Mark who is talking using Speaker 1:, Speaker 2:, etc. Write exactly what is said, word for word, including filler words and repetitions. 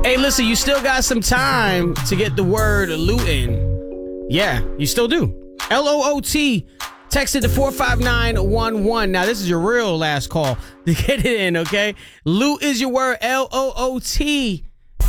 Speaker 1: Hey, listen, you still got some time to get the word loot in. Yeah, you still do. L O O T. Text it to four five nine one one. Now, this is your real last call to get it in, okay? Loot is your word, L O O T.